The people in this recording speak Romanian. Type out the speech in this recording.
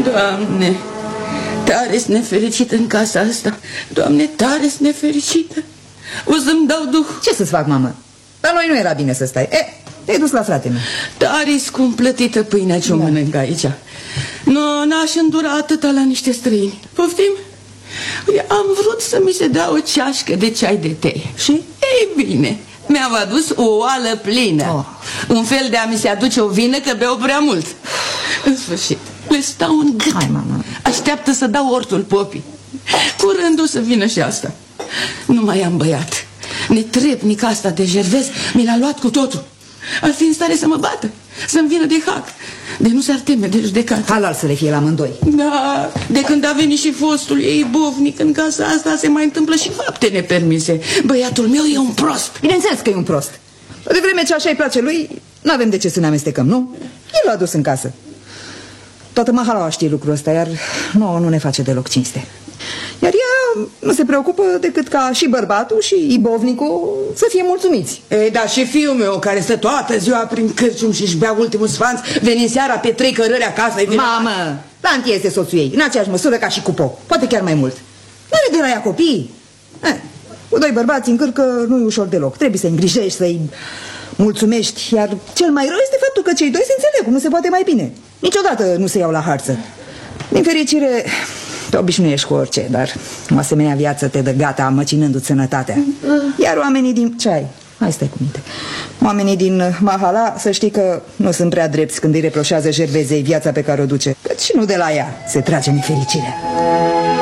Doamne, tare-s nefericită în casa asta. Doamne, tare-s nefericită. O să-mi dau duh. Ce să-ți fac, mamă? La noi nu era bine să stai. Te-ai dus la fratele meu. Tare-i scumplătită pâinea ce o mănânc aici. Nu, n-aș îndura atâta la niște străini. Poftim? Am vrut să mi se dea o ceașcă de ceai de tei. Și? Ei bine, mi-au adus o oală plină. Un fel de a mi se aduce o vină că beau prea mult. În sfârșit, le stau în gât. Hai, mama. Așteaptă să dau ortul popii. Curând o să vină și asta. Nu mai am băiat. Netrepnic asta de Gervez mi l-a luat cu totul. Ar fi în stare să mă bată, să-mi vină de hac. De nu s-ar teme de judecată. Halal să le fie la amândoi. Da, de când a venit și fostul ei bovnic în casa asta se mai întâmplă și fapte nepermise. Băiatul meu e un prost. Bineînțeles că e un prost. De vreme ce așa îi place lui, n-avem de ce să ne amestecăm, nu? El l-a dus în casă. Toată Mahalaua știe lucrul ăsta, iar nouă nu ne face deloc cinste. Iar ea nu se preocupă decât ca și bărbatul și ibovnicul să fie mulțumiți. Ei, da, și fiul meu, care stă toată ziua prin cârcium și-și bea ultimul sfanț, venind seara pe 3 cărări acasă. Mamă, Lanti este soțul ei, în aceeași măsură ca și Cupo, poate chiar mai mult. Nu are de la ea copii. Cu 2 bărbați în cârcă nu e ușor deloc. Trebuie să-i îngrijești, să-i mulțumești. Iar cel mai rău este faptul că cei 2 se înțeleg, cum nu se poate mai bine. Niciodată nu se iau la harță. Din fericire, te obișnuiești cu orice, dar o asemenea viață te dă gata, măcinându-ți sănătatea. Iar oamenii din... Ce ai? Hai, stai cu minte. Oamenii din Mahala, să știi că nu sunt prea drepți când îi reproșează Gervezei viața pe care o duce. Căci și nu de la ea se trage nefericirea.